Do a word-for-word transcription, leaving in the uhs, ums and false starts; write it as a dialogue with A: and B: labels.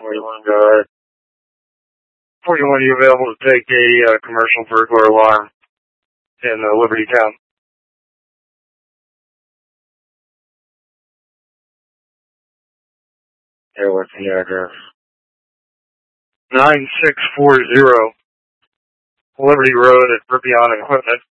A: forty-one, go ahead. forty-one, you available to take a uh, commercial burglar alarm in uh, Liberty Town? Yeah, what's the address? nine six four zero Liberty Road at Rippion Equipment.